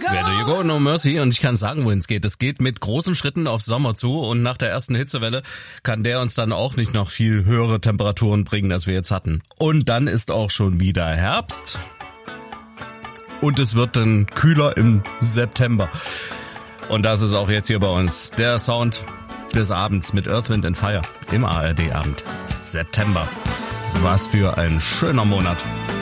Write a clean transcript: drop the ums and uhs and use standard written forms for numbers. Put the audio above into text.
Where do you go, no mercy? Und ich kann sagen, wohin es geht. Es geht mit großen Schritten auf Sommer zu und nach der ersten Hitzewelle kann der uns dann auch nicht noch viel höhere Temperaturen bringen, als wir jetzt hatten. Und dann ist auch schon wieder Herbst und es wird dann kühler im September. Und das ist auch jetzt hier bei uns der Sound des Abends mit Earth, Wind and Fire im ARD-Abend. September. Was für ein schöner Monat.